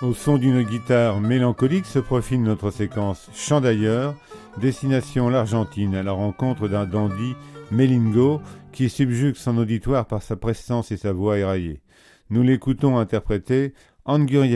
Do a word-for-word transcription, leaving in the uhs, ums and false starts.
Au son d'une guitare mélancolique se profile notre séquence Chant d'ailleurs, destination l'Argentine à la rencontre d'un dandy Melingo qui subjugue son auditoire par sa prestance et sa voix éraillée. Nous l'écoutons interpréter Angurian.